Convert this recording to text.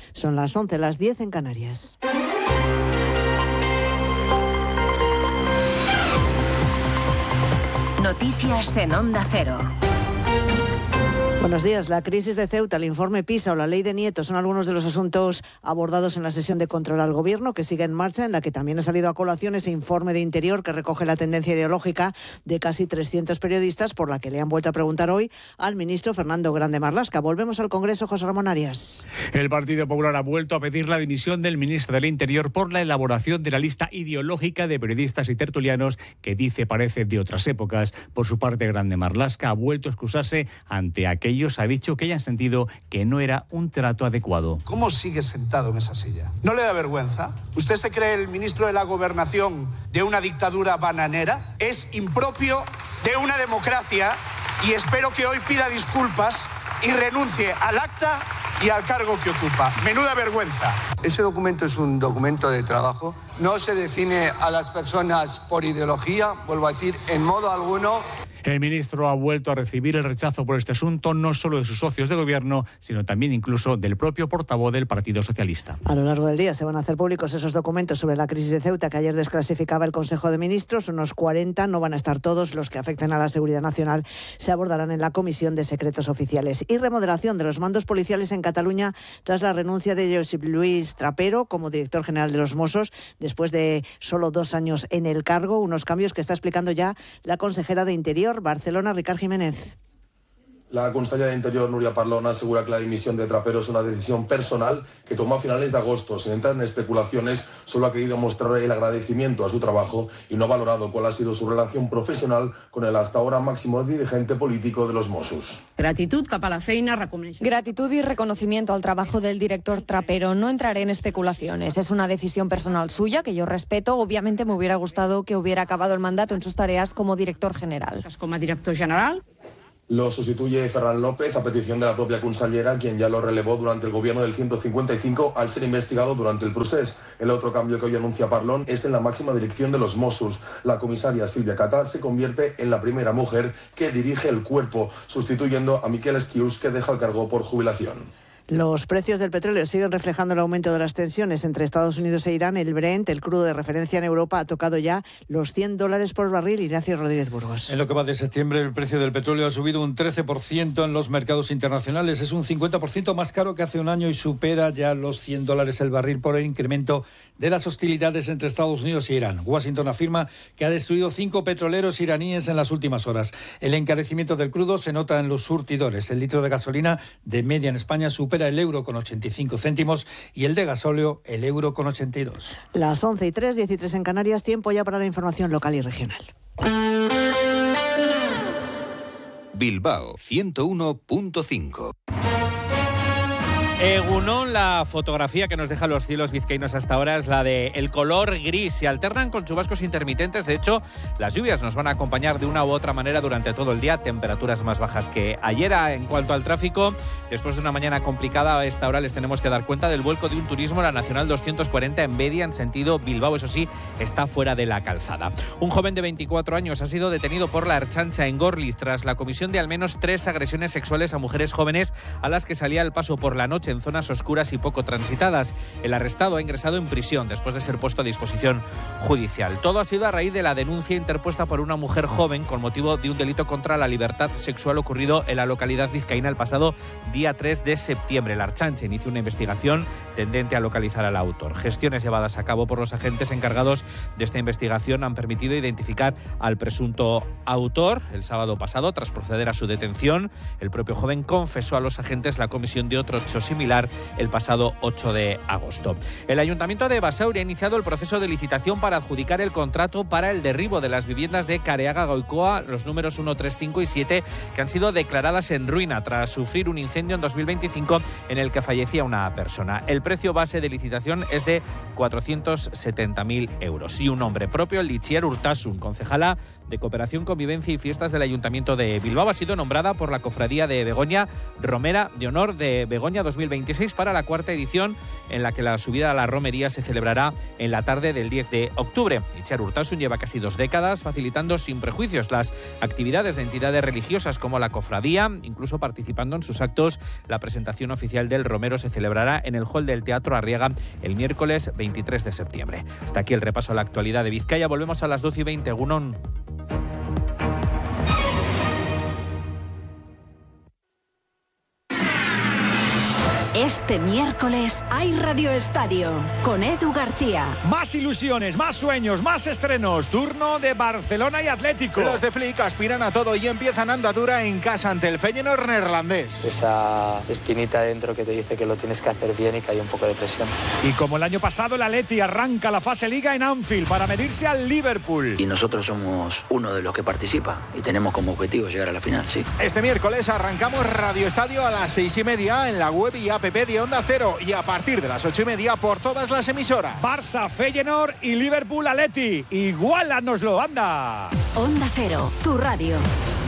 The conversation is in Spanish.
Son las 11, las 10 en Canarias. Noticias en Onda Cero. Buenos días. La crisis de Ceuta, el informe PISA o la ley de Nieto son algunos de los asuntos abordados en la sesión de control al Gobierno que sigue en marcha, en la que también ha salido a colación ese informe de Interior que recoge la tendencia ideológica de casi 300 periodistas, por la que le han vuelto a preguntar hoy al ministro Fernando Grande Marlaska. Volvemos al Congreso, José Ramón Arias. El Partido Popular ha vuelto a pedir la dimisión del ministro del Interior por la elaboración de la lista ideológica de periodistas y tertulianos que dice parece de otras épocas. Por su parte, Grande Marlaska ha vuelto a excusarse ante aquellos, ha dicho que hayan sentido que no era un trato adecuado. ¿Cómo sigue sentado en esa silla? ¿No le da vergüenza? ¿Usted se cree el ministro de la Gobernación de una dictadura bananera? Es impropio de una democracia y espero que hoy pida disculpas y renuncie al acta y al cargo que ocupa. Menuda vergüenza. Ese documento es un documento de trabajo. No se define a las personas por ideología, vuelvo a decir, en modo alguno. El ministro ha vuelto a recibir el rechazo por este asunto, no solo de sus socios de gobierno, sino también incluso del propio portavoz del Partido Socialista. A lo largo del día se van a hacer públicos esos documentos sobre la crisis de Ceuta que ayer desclasificaba el Consejo de Ministros. Unos 40, no van a estar todos, los que afecten a la seguridad nacional se abordarán en la Comisión de Secretos Oficiales. Y remodelación de los mandos policiales en Cataluña tras la renuncia de Josep Lluís Trapero como director general de los Mossos, después de solo 2 años en el cargo. Unos cambios que está explicando ya la consejera de Interior, Barcelona, Ricard Jiménez. La consellera de Interior, Núria Parlon, asegura que la dimisión de Trapero es una decisión personal que tomó a finales de agosto. Sin entrar en especulaciones, solo ha querido mostrar el agradecimiento a su trabajo y no ha valorado cuál ha sido su relación profesional con el hasta ahora máximo dirigente político de los Mossos. Gratitud y reconocimiento al trabajo del director Trapero. No entraré en especulaciones. Es una decisión personal suya que yo respeto. Obviamente me hubiera gustado que hubiera acabado el mandato en sus tareas como director general. Lo sustituye Ferran López a petición de la propia consellera, quien ya lo relevó durante el gobierno del 155 al ser investigado durante el procés. El otro cambio que hoy anuncia Parlon es en la máxima dirección de los Mossos. La comisaria Sílvia Catà se convierte en la primera mujer que dirige el cuerpo, sustituyendo a Miquel Esquius, que deja el cargo por jubilación. Los precios del petróleo siguen reflejando el aumento de las tensiones entre Estados Unidos e Irán. El Brent, el crudo de referencia en Europa, ha tocado ya los $100 por barril. Ignacio Rodríguez Burgos. En lo que va de septiembre, el precio del petróleo ha subido un 13% en los mercados internacionales. Es un 50% más caro que hace un año y supera ya los $100 el barril por el incremento de las hostilidades entre Estados Unidos y Irán. Washington afirma que ha destruido 5 petroleros iraníes en las últimas horas. El encarecimiento del crudo se nota en los surtidores. El litro de gasolina de media en España supera el euro con 85 céntimos y el de gasóleo el euro con 82. Las 11:03, 13 en Canarias, tiempo ya para la información local y regional. Bilbao 101.5. Egunon, la fotografía que nos deja los cielos vizcaínos hasta ahora es la de el color gris. Se alternan con chubascos intermitentes. De hecho, las lluvias nos van a acompañar de una u otra manera durante todo el día. Temperaturas más bajas que ayer. En cuanto al tráfico, después de una mañana complicada, a esta hora les tenemos que dar cuenta del vuelco de un turismo, la Nacional 240 en Bedia, en sentido Bilbao. Eso sí, está fuera de la calzada. Un joven de 24 años ha sido detenido por la Ertzaintza en Gorliz tras la comisión de al menos 3 agresiones sexuales a mujeres jóvenes a las que salía al paso por la noche en zonas oscuras y poco transitadas. El arrestado ha ingresado en prisión después de ser puesto a disposición judicial. Todo ha sido a raíz de la denuncia interpuesta por una mujer joven con motivo de un delito contra la libertad sexual ocurrido en la localidad vizcaína el pasado día 3 de septiembre. La Ertzaintza inició una investigación tendente a localizar al autor. Gestiones llevadas a cabo por los agentes encargados de esta investigación han permitido identificar al presunto autor. El sábado pasado, tras proceder a su detención, el propio joven confesó a los agentes la comisión de otro hecho similar el pasado 8 de agosto. El Ayuntamiento de Basauri ha iniciado el proceso de licitación para adjudicar el contrato para el derribo de las viviendas de Careaga Goicoa, los números 1, 3, 5 y 7, que han sido declaradas en ruina tras sufrir un incendio en 2025 en el que fallecía una persona. El precio base de licitación es de 470.000 euros. Y un nombre propio, Litziar Urtasun, concejala de Cooperación, Convivencia y Fiestas del Ayuntamiento de Bilbao, ha sido nombrada por la Cofradía de Begoña Romera de Honor de Begoña 2020 el 26 para la cuarta edición, en la que la subida a la romería se celebrará en la tarde del 10 de octubre. Itziar Urtasun lleva casi 2 décadas facilitando sin prejuicios las actividades de entidades religiosas como la cofradía, incluso participando en sus actos. La presentación oficial del Romero se celebrará en el hall del Teatro Arriaga el miércoles 23 de septiembre. Hasta aquí el repaso a la actualidad de Vizcaya. Volvemos a las 12:20. Egunon. Este miércoles hay Radio Estadio con Edu García. Más ilusiones, más sueños, más estrenos. Turno de Barcelona y Atlético. Los de Flick aspiran a todo y empiezan andadura en casa ante el Feyenoord neerlandés. Esa espinita dentro que te dice que lo tienes que hacer bien y que hay un poco de presión. Y como el año pasado, el Atleti arranca la fase Liga en Anfield para medirse al Liverpool. Y nosotros somos uno de los que participa y tenemos como objetivo llegar a la final, sí. Este miércoles arrancamos Radio Estadio a las 6:30 en la web y app de Onda Cero y a partir de las 8:30 por todas las emisoras. Barça, Feyenoord y Liverpool Atleti. Igualanoslo, anda. Onda Cero, tu radio.